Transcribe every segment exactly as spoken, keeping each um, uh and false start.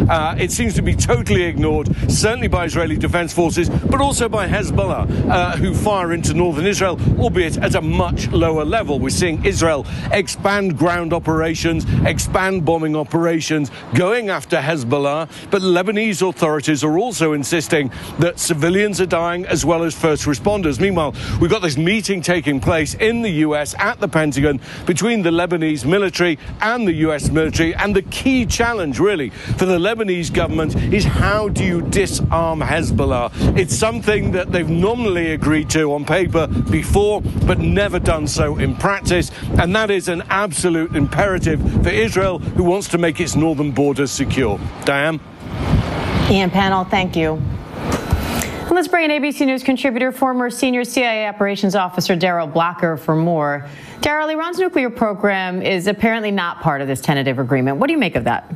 Uh, it seems to be totally ignored, certainly by Israeli defense forces, but also by Hezbollah, uh, who fire into northern Israel, albeit at a much lower level. We're seeing Israel expand ground operations, expand bombing operations, going after Hezbollah, but Lebanese authorities are also insisting that civilians are dying as well as first responders. Meanwhile, we've got this meeting taking place in the U S at the Pentagon between the Lebanese military and the U S military, and the key challenge really for the Lebanese government is how do you disarm Hezbollah? It's something that they've nominally agreed to on paper before, but never done so in practice, and that is an absolute imperative for Israel, who wants to make its northern borders secure. Diane? Ian Pannell, thank you. And let's bring in A B C News contributor, former senior C I A operations officer Daryl Blocker for more. Daryl, Iran's nuclear program is apparently not part of this tentative agreement. What do you make of that?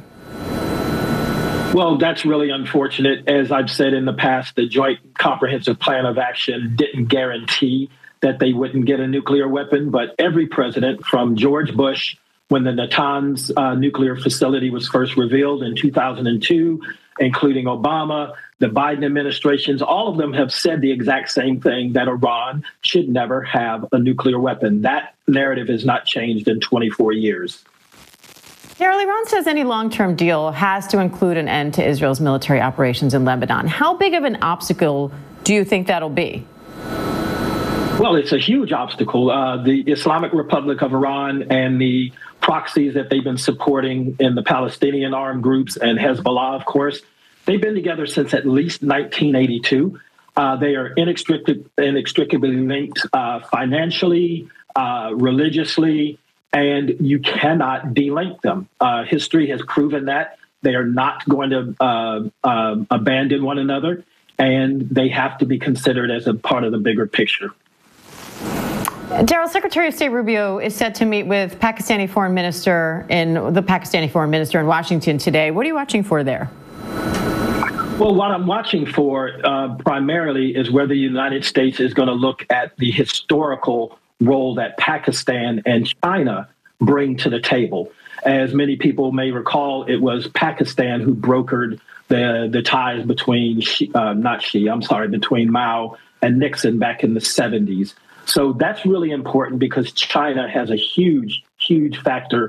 Well, that's really unfortunate. As I've said in the past, the Joint Comprehensive Plan of Action didn't guarantee that they wouldn't get a nuclear weapon, but every president from George Bush, when the Natanz uh, nuclear facility was first revealed in two thousand two, including Obama, the Biden administrations, all of them have said the exact same thing, that Iran should never have a nuclear weapon. That narrative has not changed in twenty-four years. Daryl, Iran says any long-term deal has to include an end to Israel's military operations in Lebanon. How big of an obstacle do you think that'll be? Well, it's a huge obstacle. Uh, the Islamic Republic of Iran and the proxies that they've been supporting in the Palestinian armed groups and Hezbollah, of course, they've been together since at least nineteen eighty-two. Uh, they are inextricably, inextricably linked uh, financially, uh, religiously, and you cannot delink them. Uh, history has proven that. They are not going to uh, uh, abandon one another, and they have to be considered as a part of the bigger picture. Daryl, Secretary of State Rubio is set to meet with Pakistani foreign minister in the Pakistani foreign minister in Washington today. What are you watching for there? Well, what I'm watching for uh, primarily is whether the United States is going to look at the historical role that Pakistan and China bring to the table. As many people may recall, it was Pakistan who brokered the the ties between, uh, not Xi, I'm sorry, between Mao and Nixon back in the seventies. So that's really important because China has a huge, huge factor